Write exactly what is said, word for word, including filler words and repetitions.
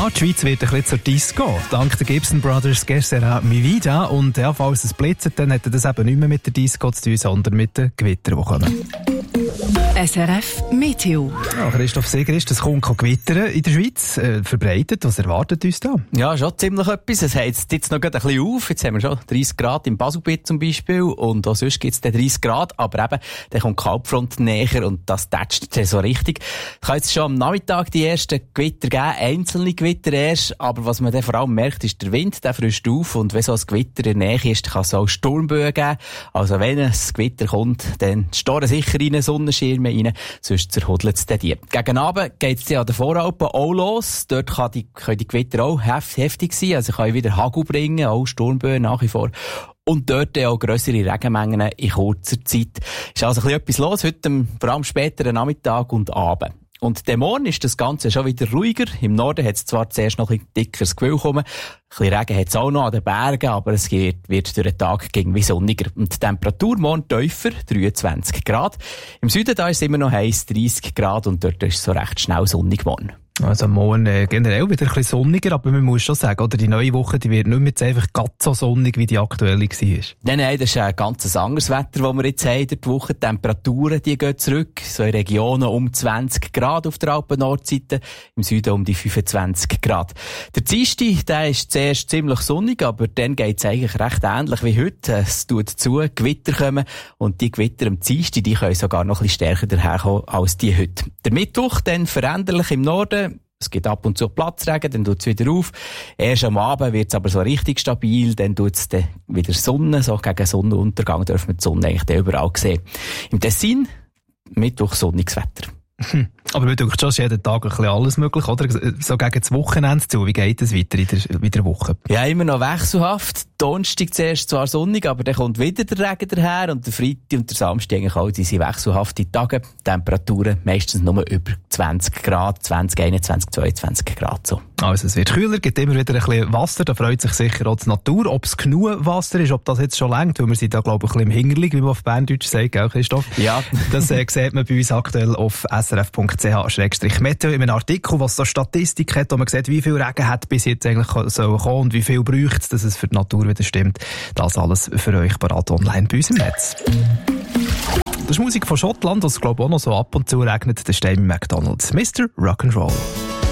Ja, die Schweiz wird ein bisschen zur Disco. Dank der Gibson Brothers «Que sera mi vida». Und ja, falls es blitzert, dann hat das eben nicht mehr mit der Disco zu tun, sondern mit den Gewittern, die kommen. S R F Meteo. Ja, Christoph Segerist, es kommt Gewittern in der Schweiz äh, verbreitet. Was erwartet uns da? Ja, schon ziemlich etwas. Es heizt jetzt noch ein bisschen auf. Jetzt haben wir schon dreißig Grad im Baselbiet zum Beispiel. Und auch sonst gibt es dreißig Grad. Aber eben, dann kommt die Kaltfront näher und das tätscht so richtig. Es kann jetzt schon am Nachmittag die ersten Gewitter geben. Einzelne Gewitter erst. Aber was man dann vor allem merkt, ist der Wind. Der frischt auf. Und wenn so ein Gewitter in der Nähe ist, kann es auch Sturmböen geben. Also wenn ein Gewitter kommt, dann storen sicher rein Sonnenschirme rein. Sonst zerhudelt es die. Gegen Abend geht es ja an den Voralpen auch los. Dort kann die, können die Gewitter auch hef- heftig sein. Also kann ich wieder Hagel bringen, auch Sturmböen nach wie vor. Und dort auch grössere Regenmengen in kurzer Zeit. Ist also ein bisschen etwas los heute, vor allem späteren Nachmittag und Abend. Und dem Morgen ist das Ganze schon wieder ruhiger. Im Norden hat es zwar zuerst noch ein bisschen dickeres Gewühl gekommen. Ein bisschen Regen hat es auch noch an den Bergen, aber es wird, wird durch den Tag irgendwie sonniger. Und die Temperatur morgen tiefer, dreiundzwanzig Grad. Im Süden da ist es immer noch heiß, dreißig Grad, und dort ist es so recht schnell sonnig morgen. Also morgen äh, generell wieder ein bisschen sonniger, aber man muss schon sagen, oder die neue Woche, die wird nicht mehr jetzt einfach ganz so sonnig, wie die aktuelle war. Nein, nein, das ist ein ganz anderes Wetter, das wir jetzt haben. Die Woche, die Temperaturen, die gehen zurück. So in Regionen um zwanzig Grad auf der Alpen-Nordseite, im Süden um die fünfundzwanzig Grad. Der Dienstag, der ist zuerst ziemlich sonnig, aber dann geht es eigentlich recht ähnlich wie heute. Es tut zu, Gewitter kommen, und die Gewitter am Dienstag, die können sogar noch ein bisschen stärker daherkommen als die heute. Der Mittwoch dann veränderlich im Norden. Es gibt ab und zu Platzregen, dann tut es wieder auf. Erst am Abend wird es aber so richtig stabil, dann tut es dann wieder Sonne, so gegen Sonnenuntergang dürfen wir die Sonne eigentlich dann überall sehen. Im Tessin, Mittwoch sonniges Wetter. Hm. Aber wir denken schon, ist jeden Tag ein bisschen alles möglich, oder? So gegen das Wochenende zu. Wie geht es weiter in der, in der Woche? Ja, immer noch wechselhaft. Donnerstag zuerst zwar sonnig, aber dann kommt wieder der Regen daher, und der Freitag und der Samstag eigentlich auch, die sind wechselhafte Tage. Temperaturen meistens nur über zwanzig Grad, zwanzig, einundzwanzig, zweiundzwanzig Grad so. Also es wird kühler, gibt immer wieder ein bisschen Wasser, da freut sich sicher auch die Natur. Ob es genug Wasser ist, ob das jetzt schon reicht, weil wir sind da, glaube ich, ein bisschen im Hinterlig, wie man auf Berndeutsch sagt, gell, Christoph? Ja. Das äh, sieht man bei uns aktuell auf s r f punkt c h slash meteo in einem Artikel, was so Statistik hat, wo man sieht, wie viel Regen hat bis jetzt eigentlich so kommen und wie viel bräuchte es, dass es für die Natur wieder stimmt. Das alles für euch parat online bei uns im Netz. Das ist Musik von Schottland, das glaube ich auch noch so ab und zu regnet. Das ist Amy McDonald, Mister Rock'n'Roll.